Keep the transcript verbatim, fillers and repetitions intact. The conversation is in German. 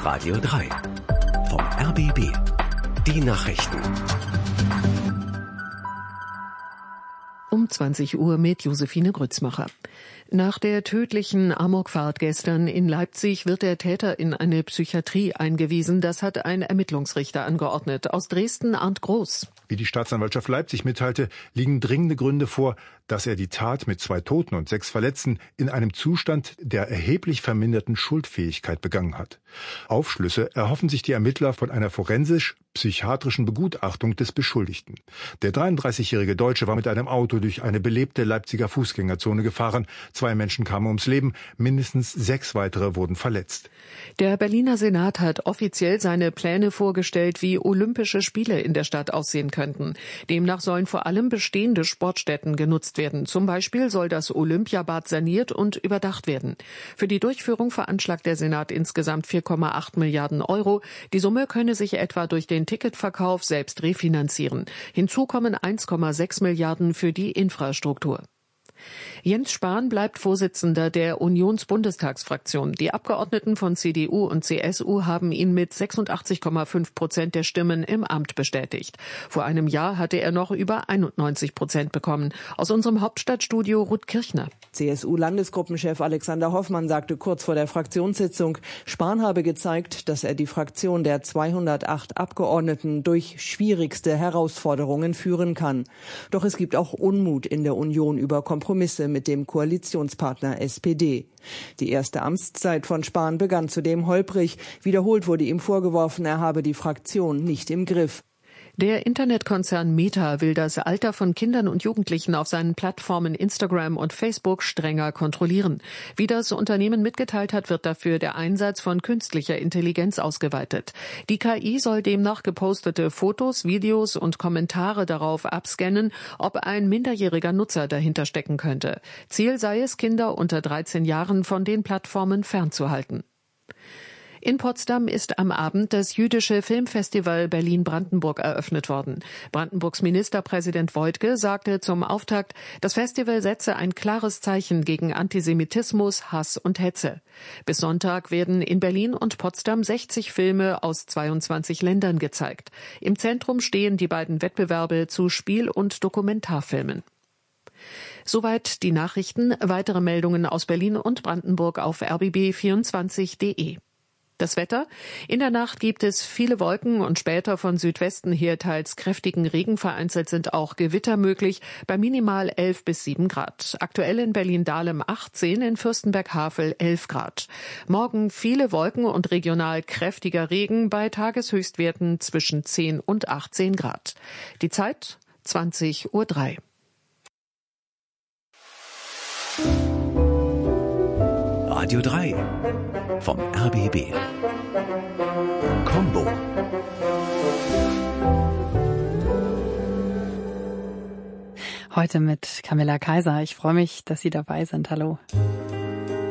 Radio drei. Vom R B B. Die Nachrichten. Um zwanzig Uhr mit Josephine Grützmacher. Nach der tödlichen Amokfahrt gestern in Leipzig wird der Täter in eine Psychiatrie eingewiesen. Das hat ein Ermittlungsrichter angeordnet. Aus Dresden Arndt Groß. Wie die Staatsanwaltschaft Leipzig mitteilte, liegen dringende Gründe vor, dass er die Tat mit zwei Toten und sechs Verletzten in einem Zustand der erheblich verminderten Schuldfähigkeit begangen hat. Aufschlüsse erhoffen sich die Ermittler von einer forensisch-psychiatrischen Begutachtung des Beschuldigten. Der dreiunddreißigjährige Deutsche war mit einem Auto durch eine belebte Leipziger Fußgängerzone gefahren. Zwei Menschen kamen ums Leben, mindestens sechs weitere wurden verletzt. Der Berliner Senat hat offiziell seine Pläne vorgestellt, wie Olympische Spiele in der Stadt aussehen könnten. Demnach sollen vor allem bestehende Sportstätten genutzt werden. Zum Beispiel soll das Olympiabad saniert und überdacht werden. Für die Durchführung veranschlagt der Senat insgesamt vier Komma acht Milliarden Euro. Die Summe könne sich etwa durch den Ticketverkauf selbst refinanzieren. Hinzu kommen eins Komma sechs Milliarden für die Infrastruktur. Jens Spahn bleibt Vorsitzender der Unionsbundestagsfraktion. Die Abgeordneten von C D U und C S U haben ihn mit sechsundachtzig Komma fünf Prozent der Stimmen im Amt bestätigt. Vor einem Jahr hatte er noch über einundneunzig Prozent bekommen. Aus unserem Hauptstadtstudio Ruth Kirchner. C S U-Landesgruppenchef Alexander Hoffmann sagte kurz vor der Fraktionssitzung, Spahn habe gezeigt, dass er die Fraktion der zweihundertacht Abgeordneten durch schwierigste Herausforderungen führen kann. Doch es gibt auch Unmut in der Union über Kompromisse mit dem Koalitionspartner S P D. Die erste Amtszeit von Spahn begann zudem holprig. Wiederholt wurde ihm vorgeworfen, er habe die Fraktion nicht im Griff. Der Internetkonzern Meta will das Alter von Kindern und Jugendlichen auf seinen Plattformen Instagram und Facebook strenger kontrollieren. Wie das Unternehmen mitgeteilt hat, wird dafür der Einsatz von künstlicher Intelligenz ausgeweitet. Die K I soll demnach gepostete Fotos, Videos und Kommentare darauf abscannen, ob ein minderjähriger Nutzer dahinter stecken könnte. Ziel sei es, Kinder unter dreizehn Jahren von den Plattformen fernzuhalten. In Potsdam ist am Abend das jüdische Filmfestival Berlin-Brandenburg eröffnet worden. Brandenburgs Ministerpräsident Woidke sagte zum Auftakt, das Festival setze ein klares Zeichen gegen Antisemitismus, Hass und Hetze. Bis Sonntag werden in Berlin und Potsdam sechzig Filme aus zweiundzwanzig Ländern gezeigt. Im Zentrum stehen die beiden Wettbewerbe zu Spiel- und Dokumentarfilmen. Soweit die Nachrichten. Weitere Meldungen aus Berlin und Brandenburg auf r b b vierundzwanzig punkt de. Das Wetter. In der Nacht gibt es viele Wolken und später von Südwesten her teils kräftigen Regen. Vereinzelt sind auch Gewitter möglich, bei minimal elf bis sieben Grad. Aktuell in Berlin-Dahlem achtzehn, in Fürstenberg-Havel elf Grad. Morgen viele Wolken und regional kräftiger Regen bei Tageshöchstwerten zwischen zehn und achtzehn Grad. Die Zeit zwanzig Uhr drei. Radio drei. Vom R B B. Combo. Heute mit Camilla Kaiser. Ich freue mich, dass Sie dabei sind. Hallo.